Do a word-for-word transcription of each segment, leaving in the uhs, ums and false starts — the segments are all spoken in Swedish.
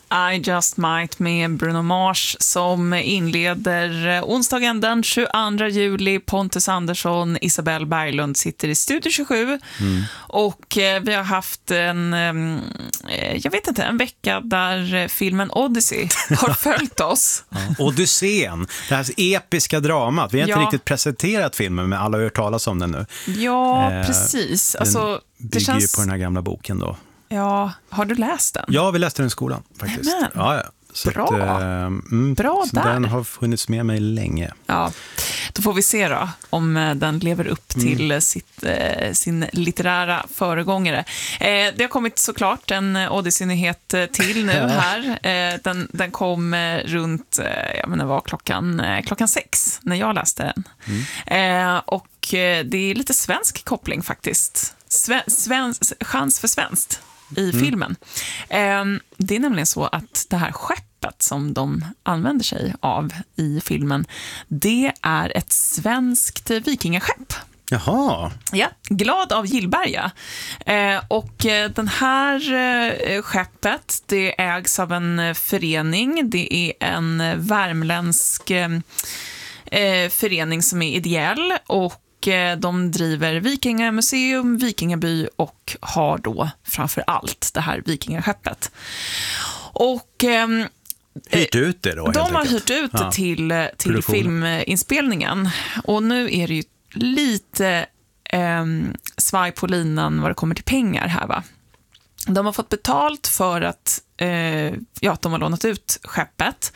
I Just Might med Bruno Mars som inleder onsdagen den tjugoandra juli. Pontus Andersson, Isabelle Berglund sitter i Studio tjugosju mm. och eh, vi har haft en eh, jag vet inte, en vecka där filmen Odyssey har följt oss. Ja. Odysseen, det här episka dramat. Vi har inte ja. riktigt presenterat filmen, men alla har hört talas om den nu. Ja, eh, precis. Den alltså, bygger det känns... ju på den här gamla boken då. Ja, har du läst den? Ja, vi läste den i skolan faktiskt. Nämen. Ja, ja. Så Bra. Att, eh, mm, Bra så där. Den har funnits med mig länge. Ja, då får vi se då om den lever upp till mm. sitt, eh, sin litterära föregångare. Eh, det har kommit såklart en Odyssey-nyhet till nu här. Eh, den, den kom runt, eh, jag menar vad, klockan, eh, klockan sex när jag läste den. Mm. Eh, och eh, det är lite svensk koppling faktiskt. Sven, svensk, chans för svenskt i mm. filmen. Eh, det är nämligen så att det här skeppet som de använder sig av i filmen, det är ett svenskt vikingaskepp. Jaha. Ja, Glad av Gillberga. Eh, och eh, den här eh, skeppet, det ägs av en förening. Det är en värmländsk eh, förening som är ideell och de driver Vikingamuseum, Vikingaby och har då framför allt det här vikingaskeppet. Och eh, hyrt ut det då, de har hyrt ut det ja. till, till filminspelningen. Och nu är det ju lite eh, svaj på linan vad det kommer till pengar här, va? De har fått betalt för att eh, ja, de har lånat ut skeppet.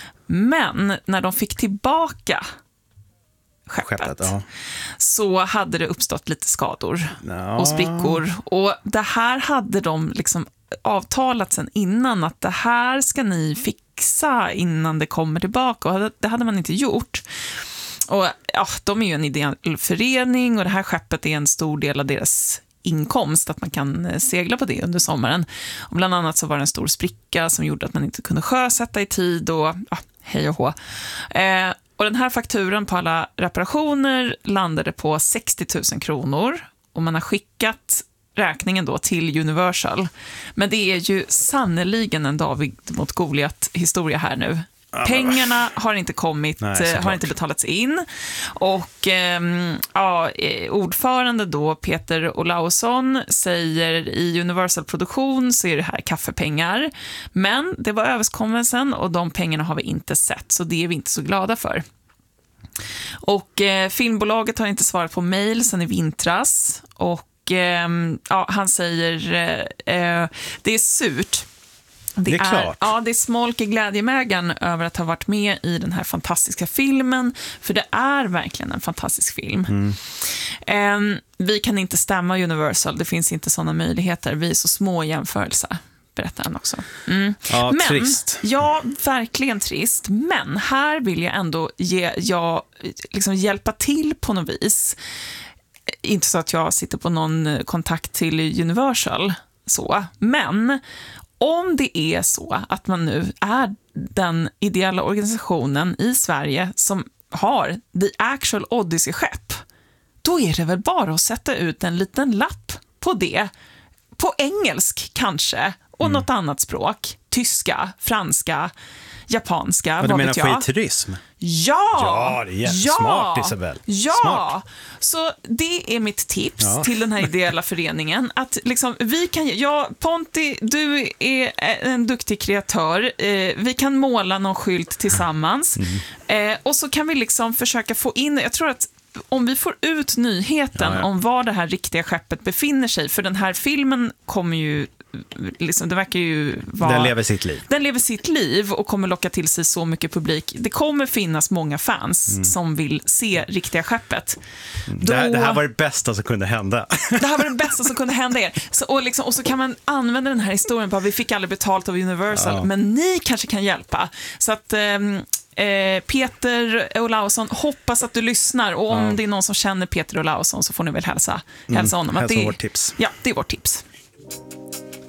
Men när de fick tillbaka skeppet, skeppet ja. så hade det uppstått lite skador ja. och sprickor. Och det här hade de liksom avtalat sen innan, att det här ska ni fixa innan det kommer tillbaka. Och det hade man inte gjort. Och ja, de är ju en ideell förening och det här skeppet är en stor del av deras inkomst, att man kan segla på det under sommaren. Och bland annat så var det en stor spricka som gjorde att man inte kunde sjösätta i tid och ja, hej och hå. Eh, och den här fakturan på alla reparationer landade på sextio tusen kronor och man har skickat räkningen då till Universal. Men det är ju sannoliken en David mot Goliat historia här nu. Pengarna har inte kommit, Nej, har inte betalats in och eh, ja, ordförande då Peter Olausson säger i Universal Produktion så är det här kaffepengar, men det var överenskommelsen och de pengarna har vi inte sett, så det är vi inte så glada för. Och eh, filmbolaget har inte svarat på mejl sedan i vintras och eh, ja, han säger eh, det är surt. Det, det är, är klart. Ja, det är smolk i glädjemägaren över att ha varit med i den här fantastiska filmen. För det är verkligen en fantastisk film. Mm. Um, vi kan inte stämma Universal. Det finns inte sådana möjligheter. Vi är så små i jämförelse, berättar han också. Mm. Ja, Men, trist. Ja, verkligen trist. Men här vill jag ändå ge, jag, liksom hjälpa till på något vis. Inte så att jag sitter på någon kontakt till Universal. Så. Men om det är så att man nu är den ideella organisationen i Sverige som har The Actual Odyssey-skepp, då är det väl bara att sätta ut en liten lapp på det. På engelsk kanske, och mm. något annat språk. Tyska, franska, japanska, vad, vad vet jag. Du menar skitturism? Ja! Ja, det är ja, smart, Isabel. Ja! Smart. Så det är mitt tips ja. till den här ideella föreningen. Att liksom, vi kan, ja, Ponti, du är en duktig kreatör. Eh, vi kan måla någon skylt tillsammans. Mm. Eh, och så kan vi liksom försöka få in, jag tror att om vi får ut nyheten ja, ja. om var det här riktiga skeppet befinner sig, för den här filmen kommer ju liksom, det verkar ju vara, den lever sitt liv. Den lever sitt liv och kommer locka till sig så mycket publik. Det kommer finnas många fans mm. som vill se riktiga skeppet. Då, det, här, det här var det bästa som kunde hända. Det här var det bästa som kunde hända er. Så, och, liksom, och så kan man använda den här historien på att vi fick aldrig betalt av Universal, ja. men ni kanske kan hjälpa. Så att ehm, Eh, Peter Olausson, hoppas att du lyssnar, och om ja. det är någon som känner Peter Olausson så får ni väl hälsa, hälsa honom. Mm, att det, hälsa vårt tips. Ja, det är vårt tips.